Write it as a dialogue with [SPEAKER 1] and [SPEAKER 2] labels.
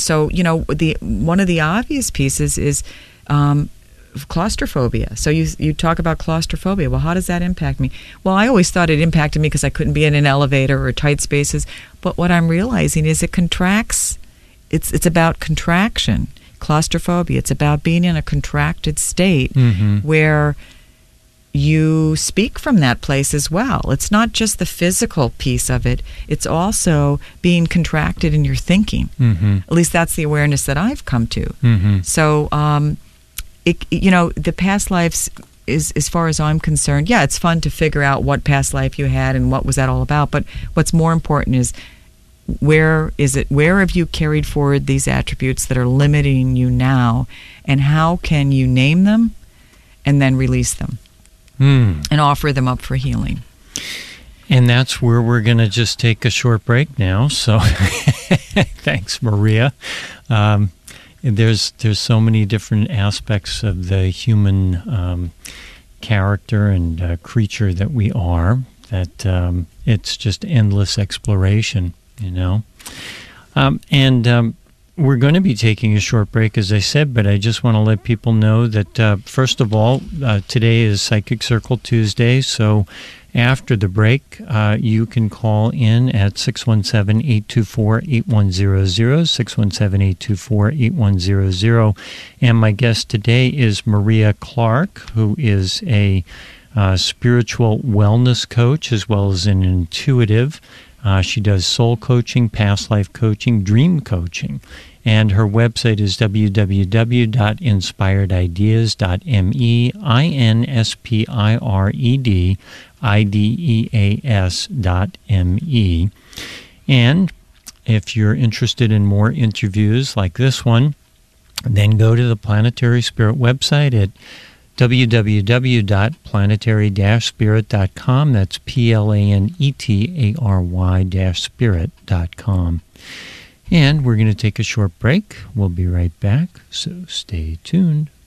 [SPEAKER 1] So, one of the obvious pieces is claustrophobia. So you talk about claustrophobia. Well, how does that impact me? Well, I always thought it impacted me because I couldn't be in an elevator or tight spaces. But what I'm realizing is it contracts. It's about contraction. Claustrophobia. It's about being in a contracted state where you speak from that place as well. It's not just the physical piece of it. It's also being contracted in your thinking. At least that's the awareness that I've come to. So, the past lives is, as far as I'm concerned, yeah, it's fun to figure out what past life you had and what was that all about. But what's more important is where have you carried forward these attributes that are limiting you now, and how can you name them and then release them and offer them up for healing.
[SPEAKER 2] And that's where we're going to just take a short break now. So thanks, Maria. There's so many different aspects of the human character and creature that we are that it's just endless exploration, we're going to be taking a short break, as I said, but I just want to let people know that, first of all, today is Psychic Circle Tuesday, so after the break, you can call in at 617-824-8100, 617-824-8100, and my guest today is Maria Clark, who is a spiritual wellness coach as well as an intuitive. She does soul coaching, past life coaching, dream coaching. And her website is www.inspiredIdeas.me, INSPIREDIDEAS.me. And if you're interested in more interviews like this one, then go to the Planetary Spirit website at www.planetary-spirit.com. That's planetary-spirit.com. And we're going to take a short break. We'll be right back, so stay tuned.